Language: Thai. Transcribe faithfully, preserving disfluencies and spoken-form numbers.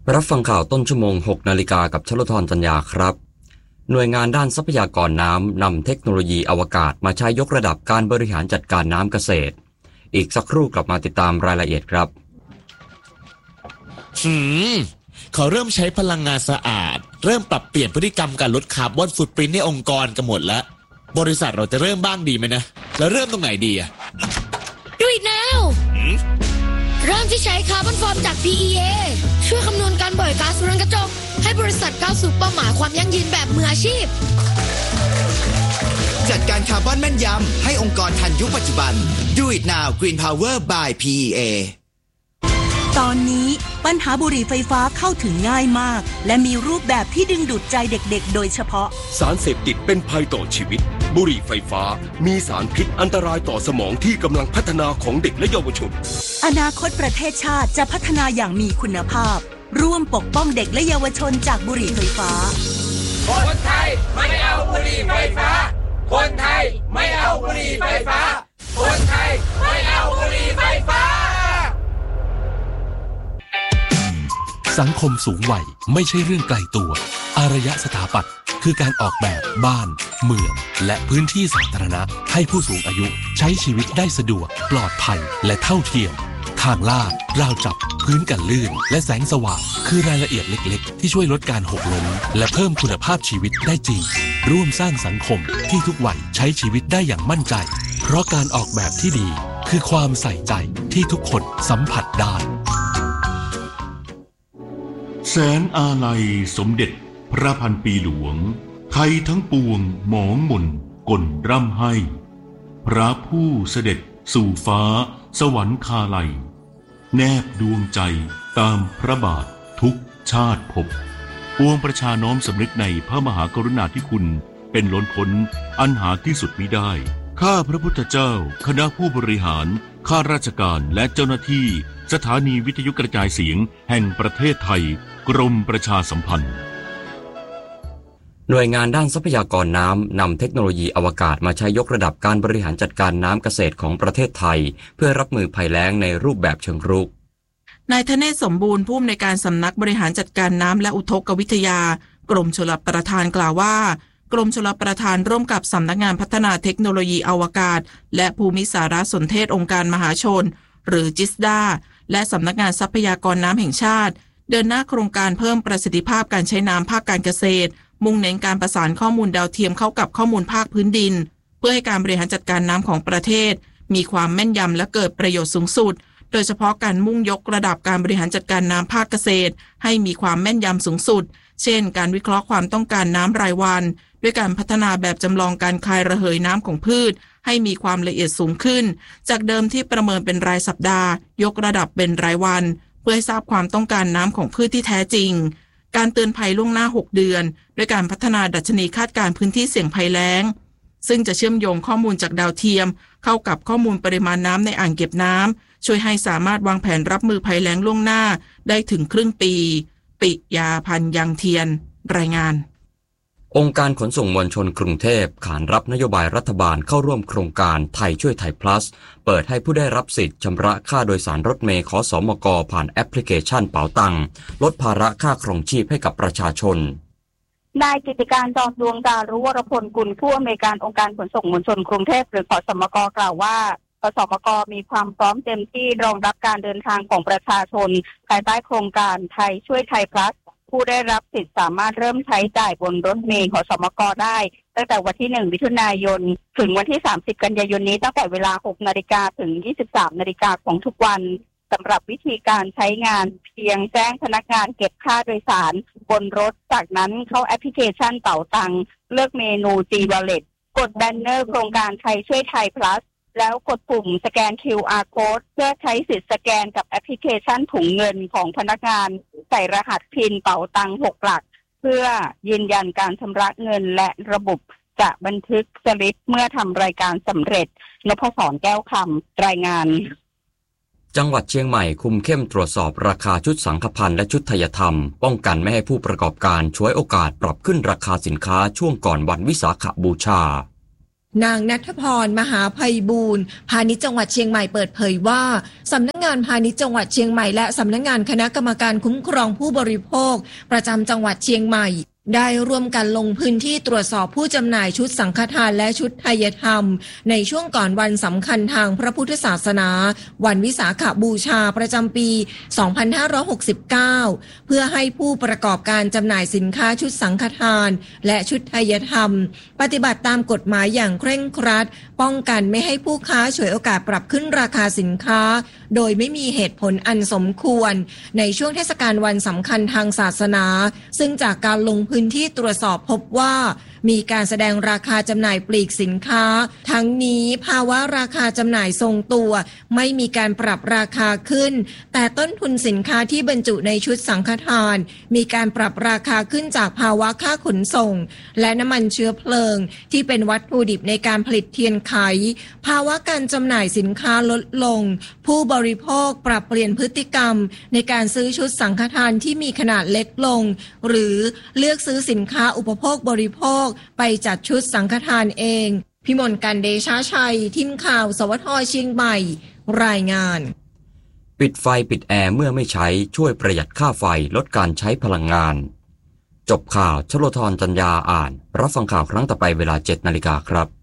รับฟังข่าวต้นชั่วโมงหกนาฬิกากับชลธรจัญญาครับหน่วยงานด้านทรัพยากรน้ำนำเทคโนโลยีอวกาศมาใช้ยกระดับการบริหารจัดการน้ำเกษตรอีกสักครู่กลับมาติดตามรายละเอียดครับหืมเขาเริ่มใช้พลังงานสะอาดเริ่มปรับเปลี่ยนพฤติกรรมการลดคาร์บอนฟุตปรินท์ในองค์กรกันหมดแล้วบริษัทเราจะเริ่มบ้างดีไหมนะแล้วเริ่มตรงไหนดีอะดูอีกแนวเริ่มที่ใช้คาร์บอนฟอร์มจาก พี อี เอ ช่วยคำนวณการปล่อยก๊าซเรือนกระจกให้บริษัทก้าวสู่เป้าหมายความยั่งยืนแบบมืออาชีพจัดการคาร์บอนแม่นยำให้องค์กรทันยุคปัจจุบัน Do it now Green Power by พี อี เอตอนนี้ปัญหาบุหรี่ไฟฟ้าเข้าถึงง่ายมากและมีรูปแบบที่ดึงดูดใจเด็กๆโดยเฉพาะสารเสพติดเป็นภัยต่อชีวิตบุหรี่ไฟฟ้ามีสารพิษอันตรายต่อสมองที่กำลังพัฒนาของเด็กและเยาวชนอนาคตประเทศชาติจะพัฒนาอย่างมีคุณภาพร่วมปกป้องเด็กและเยาวชนจากบุหรี่ไฟฟ้าคนไทยไม่เอาบุหรี่ไฟฟ้าคนไทยไม่เอาบุหรี่ไฟฟ้าคนไทยไม่เอาบุหรี่ไฟฟ้าสังคมสูงวัยไม่ใช่เรื่องไกลตัวอารยสถาปัตย์คือการออกแบบบ้านเมืองและพื้นที่สาธารณะให้ผู้สูงอายุใช้ชีวิตได้สะดวกปลอดภัยและเท่าเทียมทางลาดราวจับพื้นกันลื่นและแสงสว่างคือรายละเอียดเล็กๆที่ช่วยลดการหกล้มและเพิ่มคุณภาพชีวิตได้จริงร่วมสร้างสังคมที่ทุกวัยใช้ชีวิตได้อย่างมั่นใจเพราะการออกแบบที่ดีคือความใส่ใจที่ทุกคนสัมผัสได้แสนอาลัยสมเด็จพระพันปีหลวงไทยทั้งปวงหมองหม่นก่นร่ำให้พระผู้เสด็จสู่ฟ้าสวรรคาลัยแนบดวงใจตามพระบาททุกชาติภพปวงประชาน้อมสำนึกในพระมหากรุณาธิคุณเป็นล้นพ้นอันหาที่สุดมิได้ข้าพระพุทธเจ้าคณะผู้บริหารข้าราชการและเจ้าหน้าที่สถานีวิทยุกระจายเสียงแห่งประเทศไทยกรมประชาสัมพันธ์หน่วยงานด้านทรัพยากรน้ำนำเทคโนโลยีอวกาศมาใช้ยกระดับการบริหารจัดการน้ำเกษตรของประเทศไทยเพื่อรับมือภัยแล้งในรูปแบบเชิงรุกนายธเนศสมบูรณ์ผู้อำนวยการสำนักบริหารจัดการน้ำและอุทกวิทยากรมชลประทานกล่าวว่ากรมชลประทานร่วมกับสำนักงานพัฒนาเทคโนโลยีอวกาศและภูมิสารสนเทศองค์การมหาชนหรือจิสดาและสำนักงานทรัพยากรน้ำแห่งชาติเดินหน้าโครงการเพิ่มประสิทธิภาพการใช้น้ำภาคการเกษตรมุ่งเน้นการประสานข้อมูลดาวเทียมเข้ากับข้อมูลภาคพื้นดินเพื่อให้การบริหารจัดการน้ำของประเทศมีความแม่นยำและเกิดประโยชน์สูงสุดโดยเฉพาะการมุ่งยกระดับการบริหารจัดการน้ำภาคเกษตรให้มีความแม่นยำสูงสุดเช่นการวิเคราะห์ความต้องการน้ำรายวันด้วยการพัฒนาแบบจำลองการคายระเหยน้ำของพืชให้มีความละเอียดสูงขึ้นจากเดิมที่ประเมินเป็นรายสัปดาห์ยกระดับเป็นรายวันเพื่อให้ทราบความต้องการน้ำของพืชที่แท้จริงการเตือนภัยล่วงหน้าหกเดือนด้วยการพัฒนาดัชนีคาดการณ์พื้นที่เสี่ยงภัยแล้งซึ่งจะเชื่อมโยงข้อมูลจากดาวเทียมเข้ากับข้อมูลปริมาณน้ำในอ่างเก็บน้ำช่วยให้สามารถวางแผนรับมือภัยแล้งล่วงหน้าได้ถึงครึ่งปีปิยาพันธ์ยังเทียนรายงานองค์การขนส่งมวลชนกรุงเทพขานรับนโยบายรัฐบาลเข้าร่วมโครงการไทยช่วยไทย plus เปิดให้ผู้ได้รับสิทธิ์ชำระค่าโดยสารรถเมล์ขสมกผ่านแอปพลิเคชันเป๋าตังค์ลดภาระค่าครองชีพให้กับประชาชนนายกิติการจอมดวงจารุวรพลกุลผู้อำนวยการองค์การขนส่งมวลชนกรุงเทพหรือขสมกกล่าวว่าขสมกมีความพร้อมเต็มที่รองรับการเดินทางของประชาชนภายใต้โครงการไทยช่วยไทย plusผู้ได้รับสิทธิ์สามารถเริ่มใช้จ่ายบนรถเมล์ขสมกได้ตั้งแต่วันที่หนึ่งมิถุนายนถึงวันที่สามสิบกันยายนนี้ตั้งแต่เวลา หกนาฬิกา ถึง ยี่สิบสามนาฬิกาของทุกวันสำหรับวิธีการใช้งานเพียงแจ้งพนักงานเก็บค่าโดยสารบนรถจากนั้นเข้าแอปพลิเคชันเป๋าตังค์เลือกเมนู G-Wallet กดแบนเนอร์โครงการไทยช่วยไทย plusแล้วกดปุ่มสแกน คิว อาร์ Code เพื่อใช้สิทธิ์สแกนกับแอปพลิเคชันถุงเงินของพนักงานใส่รหัสพินเป๋าตังค์หกหลักเพื่อยืนยันการชำระเงินและระบบจะบันทึกสลิปเมื่อทำรายการสำเร็จนพศรแก้วคำรายงานจังหวัดเชียงใหม่คุมเข้มตรวจสอบราคาชุดสังฆพันธ์และชุดไทยธรรมป้องกันไม่ให้ผู้ประกอบการฉวยโอกาสปรับขึ้นราคาสินค้าช่วงก่อนวันวิสาขบูชานางณัฐพรมหาไพบูลย์พาณิชย์จังหวัดเชียงใหม่เปิดเผยว่าสำนักงานพาณิชย์จังหวัดเชียงใหม่และสำนักงานคณะกรรมการคุ้มครองผู้บริโภคประจำจังหวัดเชียงใหม่ได้ร่วมกันลงพื้นที่ตรวจสอบผู้จำหน่ายชุดสังฆทานและชุดไทยธรรมในช่วงก่อนวันสำคัญทางพระพุทธศาสนาวันวิสาขบูชาประจำปี สองพันห้าร้อยหกสิบเก้า เพื่อให้ผู้ประกอบการจำหน่ายสินค้าชุดสังฆทานและชุดไทยธรรมปฏิบัติตามกฎหมายอย่างเคร่งครัดป้องกันไม่ให้ผู้ค้าฉวยโอกาสปรับขึ้นราคาสินค้าโดยไม่มีเหตุผลอันสมควรในช่วงเทศกาลวันสำคัญทางศาสนาซึ่งจากการลงพื้นที่ตรวจสอบพบว่ามีการแสดงราคาจำหน่ายปลีกสินค้าทั้งนี้ภาวะราคาจำหน่ายทรงตัวไม่มีการปรับราคาขึ้นแต่ต้นทุนสินค้าที่บรรจุในชุดสังฆทานมีการปรับราคาขึ้นจากภาวะค่าขนส่งและน้ำมันเชื้อเพลิงที่เป็นวัตถุดิบในการผลิตเทียนไขภาวะการจำหน่ายสินค้าลดลงผู้บริโภคปรับเปลี่ยนพฤติกรรมในการซื้อชุดสังฆทานที่มีขนาดเล็กลงหรือเลือกซื้อสินค้าอุปโภคบริโภคไปจัดชุดสังฆทานเองพิมลกันเดชาชัยทีมข่าวสวทเชียงใหม่รายงานปิดไฟปิดแอร์เมื่อไม่ใช้ช่วยประหยัดค่าไฟลดการใช้พลังงานจบข่าวชโลธรจัญญาอ่านรับฟังข่าวครั้งต่อไปเวลา เจ็ดนาฬิกาครับ